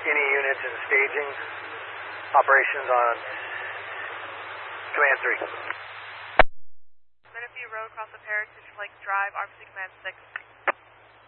any units in staging operations on Command 3. Menifee Road across the Paris, District Lake Drive, RPC Command 6.